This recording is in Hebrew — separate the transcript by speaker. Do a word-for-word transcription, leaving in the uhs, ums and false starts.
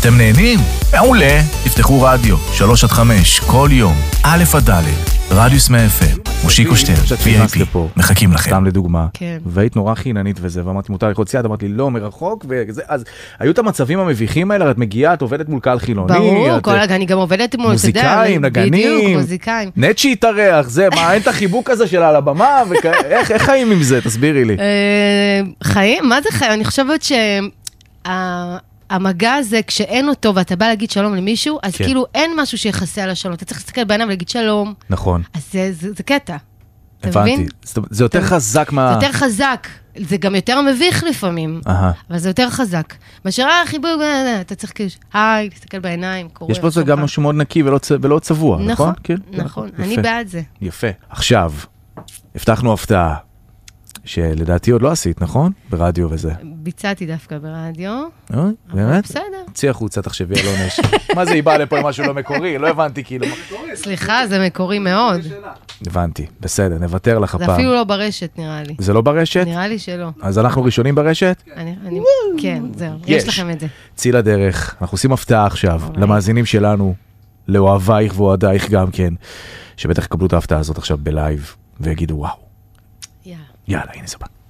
Speaker 1: אתם נהנים? מעולה. תפתחו רדיו, שלוש עד חמש, כל יום, א' עד ד', רדיוס מאה אף אם, מושיקו שטרן, וי איי פי, מחכים לכם.
Speaker 2: סתם לדוגמה.
Speaker 3: כן.
Speaker 2: והיית נורא חיננית וזה, ואמרתי, מותר ללחוץ יד, אמרתי, לא, מרחוק, וזה, אז היו את המצבים המביכים האלה, את מגיעה, את עובדת מול קהל חילוני.
Speaker 3: ברור, כל רגע, אני גם עובדת מול,
Speaker 2: מוזיקאים, נגנים.
Speaker 3: בדיוק, מוזיקאים.
Speaker 2: נט שהתארח, זה, מה, אין את החיבוק הזה שלה על הבמה, איך, איך חיים עם זה? תסבירי לי.
Speaker 3: חיים? מה זה חיים? אני חושבת שהמגע הזה, כשאין אותו, ואתה בא להגיד שלום למישהו, אז כאילו אין משהו שיחסה על השלום. אתה צריך להסתכל בעיניים ולהגיד שלום.
Speaker 2: נכון.
Speaker 3: אז זה קטע.
Speaker 2: הבנתי. זה יותר חזק מה...
Speaker 3: זה יותר חזק. זה גם יותר מביך לפעמים. אבל זה יותר חזק. מאשר החיבוק, אתה צריך כאילו, היי, תסתכל בעיניים, קורא.
Speaker 2: יש פה זה גם משהו מאוד נקי ולא צבוע, נכון?
Speaker 3: נכון, אני בעד זה.
Speaker 2: יפה. עכשיו, הבטחנו הפתעה, שלדעתי עוד לא עשית, נכון? ברדיו וזה.
Speaker 3: ביצעתי דווקא ברדיו.
Speaker 2: באמת?
Speaker 3: בסדר.
Speaker 2: צי החוצה, תחשבי על עונש. מה זה, היא באה לפה למשהו לא מקורי? לא הבנתי כאילו.
Speaker 3: סליחה, זה מקורי מאוד.
Speaker 2: הבנתי, בסדר, נוותר לך הפעם.
Speaker 3: זה אפילו לא ברשת, נראה לי.
Speaker 2: זה לא ברשת?
Speaker 3: נראה לי שלא.
Speaker 2: אז אנחנו ראשונים ברשת?
Speaker 3: כן, זהו. יש לכם את זה.
Speaker 2: צי לדרך, אנחנו עושים הפתעה עכשיו, למאזינים שלנו, לאוהבייך ואוהדייך גם כן, שבטח יקבלו את ההפתעה הזאת עכשיו בלייב, ויגידו וואו.
Speaker 3: יאללה.
Speaker 2: יאללה, הנה זה בא.